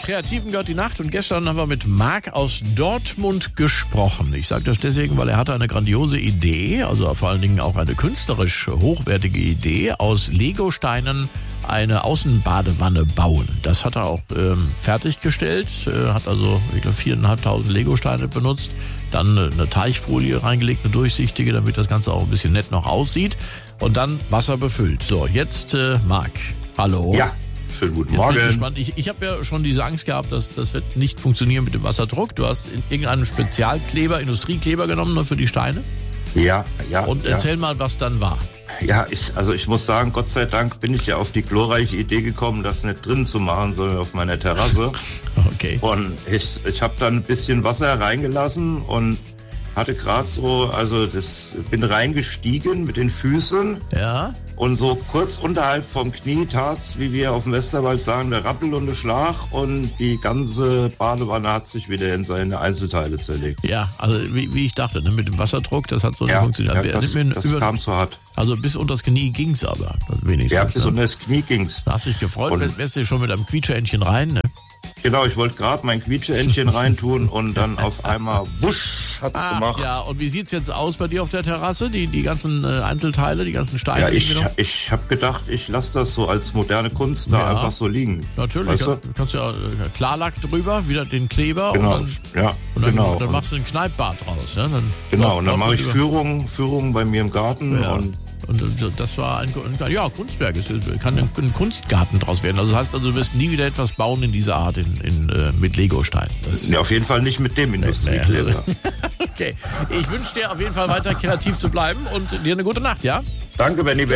Kreativen gehört die Nacht und gestern haben wir mit Marc aus Dortmund gesprochen. Ich sage das deswegen, weil er hatte eine grandiose Idee, also vor allen Dingen auch eine künstlerisch hochwertige Idee, aus Legosteinen eine Außenbadewanne bauen. Das hat er auch fertiggestellt, hat also 4.500 Legosteine benutzt, dann eine Teichfolie reingelegt, eine durchsichtige, damit das Ganze auch ein bisschen nett noch aussieht und dann Wasser befüllt. So, jetzt Marc, hallo. Ja. Schönen guten Morgen. Ich habe ja schon diese Angst gehabt, dass das wird nicht funktionieren mit dem Wasserdruck. Du hast in irgendeinen Spezialkleber, Industriekleber genommen nur für die Steine. Ja. Und erzähl mal, was dann war. Ja, ich muss sagen, Gott sei Dank bin ich ja auf die glorreiche Idee gekommen, das nicht drin zu machen, sondern auf meiner Terrasse. Okay. Und ich habe dann ein bisschen Wasser reingelassen und hatte gerade so, bin reingestiegen mit den Füßen. Ja. Und so kurz unterhalb vom Knie tat's, wie wir auf dem Westerwald sagen, der Rappel und der Schlag und die ganze Badewanne hat sich wieder in seine Einzelteile zerlegt. Ja, also wie ich dachte, ne, mit dem Wasserdruck, das hat so nicht funktioniert. Ja, das kam zu hart. Also bis unter das Knie ging's aber wenigstens. Ja, bis unter das Knie ging's. Da hast du dich gefreut, wärst du schon mit einem Quietscheentchen rein, ne? Genau, ich wollte gerade mein Quietscheentchen reintun und dann auf einmal wusch hat's gemacht. Ja, und wie sieht's jetzt aus bei dir auf der Terrasse? Die ganzen Einzelteile, die ganzen Steine? Ja, ich habe gedacht, ich lasse das so als moderne Kunst da einfach so liegen. Natürlich, weißt du kannst ja Klarlack drüber, wieder den Kleber genau. und dann machst du ein Kneippbad draus. Ja? Und dann mache ich Führungen bei mir im Garten und das war ein Kunstwerk. Es kann ein Kunstgarten draus werden. Also das heißt, du wirst nie wieder etwas bauen in dieser Art mit Legosteinen. Ja, auf jeden Fall nicht mit dem Industriekleber. Okay. Ich wünsche dir auf jeden Fall weiter kreativ zu bleiben und dir eine gute Nacht, ja? Danke, Benny.